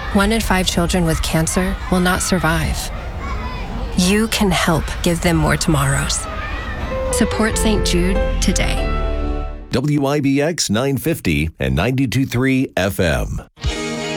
1 in 5 children with cancer will not survive. You can help give them more tomorrows. Support St. Jude today. WIBX 950 and 92.3 FM.